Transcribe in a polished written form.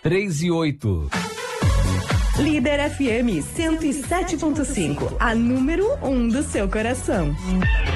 3 e 8. Líder FM 107.5, a número 1 do seu coração.